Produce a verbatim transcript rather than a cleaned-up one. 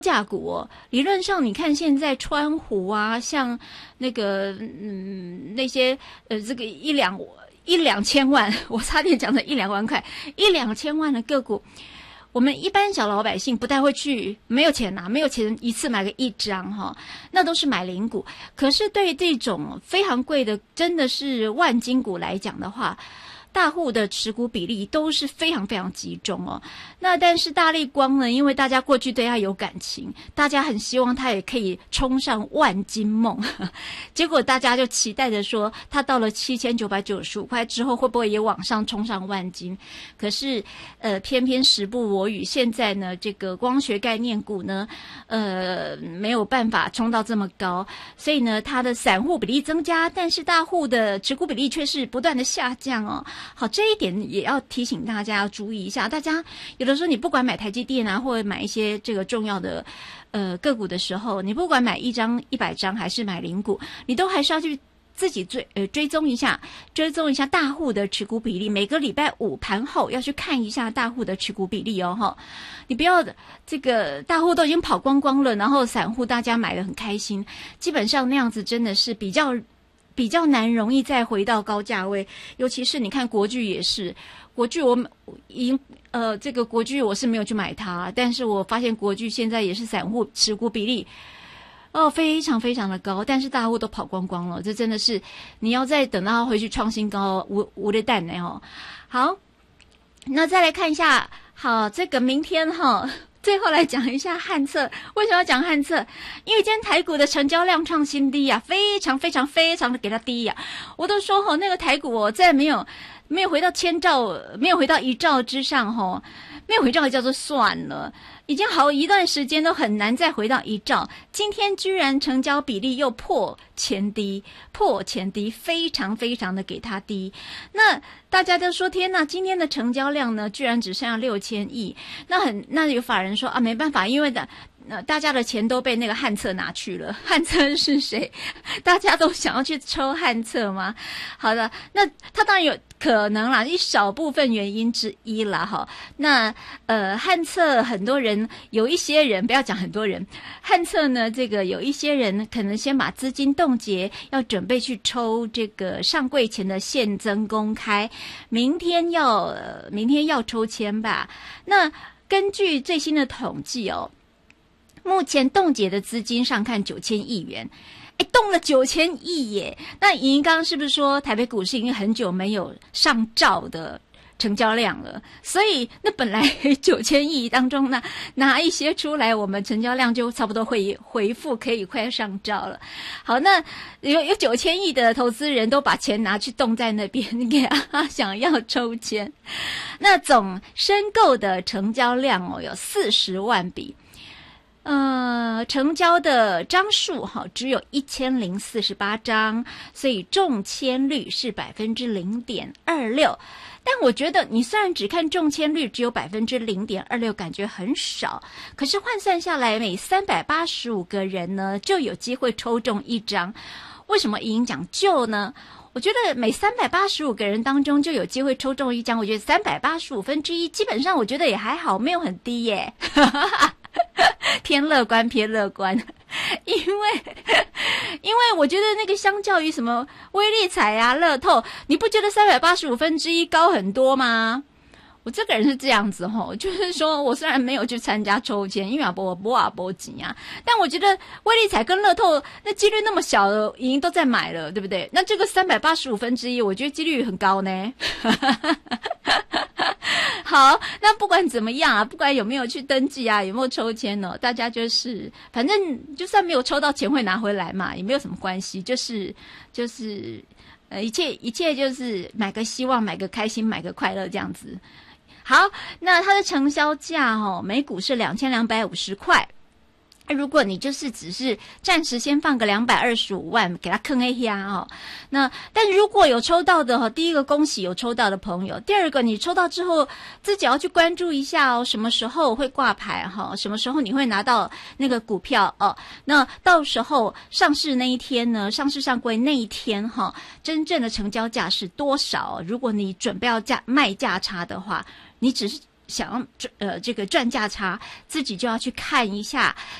价股哦，理论上你看现在川湖啊，像那个嗯那些呃这个一两一两千万，我差点讲成一两万块，一两千万的个股，我们一般小老百姓不太会去，没有钱拿，没有钱一次买个一张哈，那都是买零股。可是对这种非常贵的，真的是万金股来讲的话，大户的持股比例都是非常非常集中哦。那但是大立光呢，因为大家过去对他有感情，大家很希望他也可以冲上万金梦，结果大家就期待着说，他到了七千九百九十五块之后，会不会也往上冲上万金？可是呃，偏偏时不我与，现在呢，这个光学概念股呢，呃，没有办法冲到这么高，所以呢，它的散户比例增加，但是大户的持股比例却是不断的下降哦。好，这一点也要提醒大家要注意一下。大家有的时候你不管买台积电啊，或者买一些这个重要的呃个股的时候，你不管买一张、一百张还是买零股，你都还是要去自己追呃追踪一下，追踪一下大户的持股比例。每个礼拜五盘后要去看一下大户的持股比例哦，哈，你不要这个大户都已经跑光光了，然后散户大家买得很开心，基本上那样子真的是比较。比较难容易再回到高价位，尤其是你看国巨也是，国巨我已经呃这个国巨我是没有去买它，但是我发现国巨现在也是散户持股比例哦非常非常的高，但是大户都跑光光了，这真的是你要再等到回去创新高无无的蛋呢哦。好，那再来看一下，好这个明天哈。最后来讲一下汉测，为什么要讲汉测？因为今天台股的成交量创新低啊，非常非常非常的给它低呀、啊。我都说吼，那个台股哦，再没有没有回到千兆，没有回到一兆之上吼，没有回到叫做算了，已经好一段时间都很难再回到一兆。今天居然成交比例又破前低，破前低，非常非常的给它低。那大家都说天哪，今天的成交量呢，居然只剩下六千亿。那很，那有法人说啊，没办法，因为的呃大家的钱都被那个汉测拿去了。汉测是谁？大家都想要去抽汉测吗？好的，那他当然有可能啦，一少部分原因之一啦，哈。那呃汉测很多人，有一些人不要讲很多人，汉测呢，这个有一些人可能先把资金冻结，要准备去抽这个上柜前的现增公开。明天要、呃、明天要抽签吧？那根据最新的统计哦，目前冻结的资金上看九千亿元，哎，动了九千亿耶！那莹莹刚刚是不是说台北股市已经很久没有上兆的成交量了？所以那本来九千亿当中呢，拿一些出来，我们成交量就差不多会回复，可以快上兆了。好，那有有九千亿的投资人都把钱拿去冻在那边，你给他想要抽签。那总申购的成交量哦有四十万笔。呃，成交的张数哈只有一千零四十八张，所以中签率是百分之零点二六。但我觉得你虽然只看中签率只有百分之零点二六，感觉很少，可是换算下来，每三百八十五个人呢就有机会抽中一张。为什么莹莹讲就呢？我觉得每三百八十五个人当中就有机会抽中一张，我觉得三百八十五分之一，基本上我觉得也还好，没有很低耶。偏乐观偏乐观，因为因为我觉得那个相较于什么威力彩啊乐透，你不觉得三百八十五分之一高很多吗？我这个人是这样子吼，就是说我虽然没有去参加抽签，因为我不啊不紧啊，但我觉得威力彩跟乐透那几率那么小的，已经都在买了，对不对？那这个三百八十五分之一，我觉得几率很高呢。好，那不管怎么样啊，不管有没有去登记啊，有没有抽签呢，大家就是反正就算没有抽到钱会拿回来嘛，也没有什么关系，就是就是呃一切一切就是买个希望，买个开心，买个快乐这样子。好，那它的成交价哦，每股是两千两百五十块。如果你就是只是暂时先放个两百二十五万给他坑一下哦，那但如果有抽到的哈，第一个恭喜有抽到的朋友，第二个你抽到之后自己要去关注一下哦，什么时候会挂牌哈，什么时候你会拿到那个股票哦，那到时候上市那一天呢，上市上柜那一天哈，真正的成交价是多少？如果你准备要价卖价差的话，你只是想要呃这个赚价差，自己就要去看一下